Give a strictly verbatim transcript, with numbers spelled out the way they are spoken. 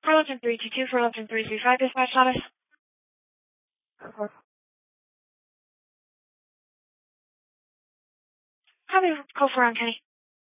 Arlington three two two for Arlington three three five, dispatch status. Copy, call for on Kenny.